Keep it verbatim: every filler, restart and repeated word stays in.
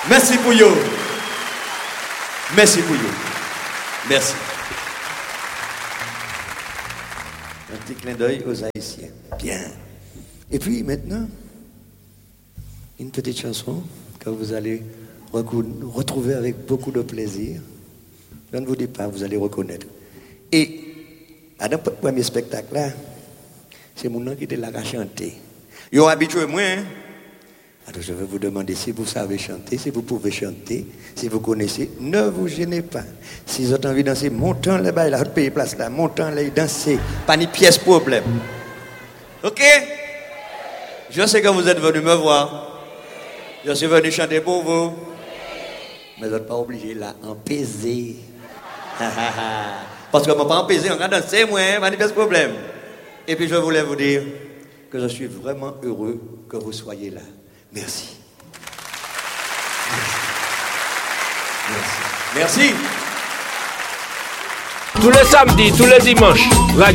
Merci pour vous. Merci pour vous. Merci. Un petit clin d'œil aux Haïtiens. Bien. Et puis maintenant, une petite chanson que vous allez retrouver avec beaucoup de plaisir. Je ne vous dis pas, vous allez reconnaître. Et à notre premier spectacle là, c'est mon nom qui était là à chanter. Ils ont habitué moi. Hein? Alors je vais vous demander si vous savez chanter, si vous pouvez chanter, si vous connaissez, ne vous gênez pas. Si vous avez envie de danser, montant les bails là, votre pays place là, montant les danser, pas ni pièce problème. Ok? Je sais que vous êtes venus me voir. Je suis venu chanter pour vous. Mais vous n'êtes pas obligé là, en peser. Parce que je ne peux pas en peser, on va danser, moi, pas ni pièce problème. Et puis je voulais vous dire que je suis vraiment heureux que vous soyez là. Merci. Merci. Merci. Tous les samedis, tous les dimanches, radio.